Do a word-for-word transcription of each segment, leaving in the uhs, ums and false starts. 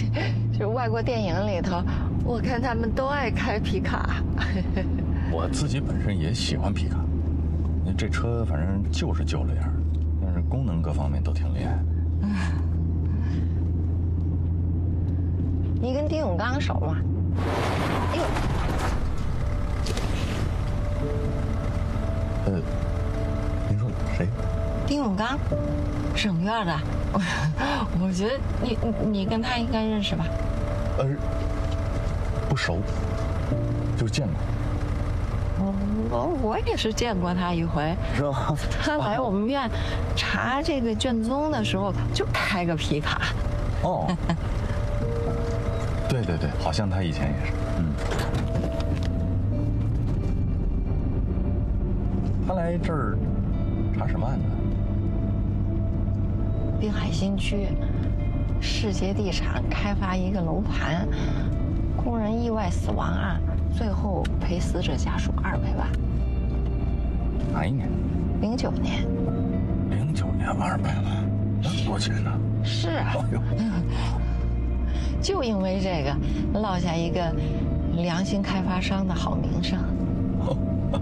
就外国电影里头，我看他们都爱开皮卡。 我自己本身也喜欢皮卡，这车反正就是旧了样，但是功能各方面都挺厉害。 嗯，你跟丁永刚熟吗？哎呦， 呃，您说谁？ 丁永刚，省院的。我觉得你你跟他应该认识吧？ 呃，不熟，就见过。 我我也是见过他一回， 是吧？ 他来我们院查这个卷宗的时候就开个皮卡。 哦，对对对，好像他以前也是。嗯，他来这儿查什么案子？ 滨海新区世界地产开发一个楼盘，工人意外死亡案，最后赔死者家属二百万。 哪一年？ 零九年。 零九年二百万，那么多钱呢？ 是啊。 哎呦， 就因为这个，落下一个良心开发商的好名声。 哦，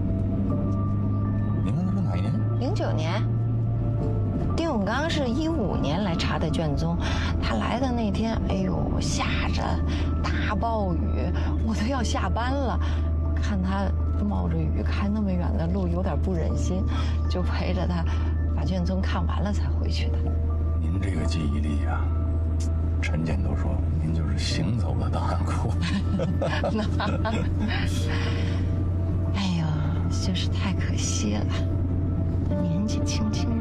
您刚才说哪一年？ 零九年。丁永刚是一五年来查的卷宗，他来的那天，哎呦，下着大暴雨，我都要下班了。看他冒着雨开那么远的路，有点不忍心，就陪着他把卷宗看完了才回去的。 您这个记忆力啊，陈健都说您就是行走的档案库。 哎呦，就是太可惜了，年纪轻轻的。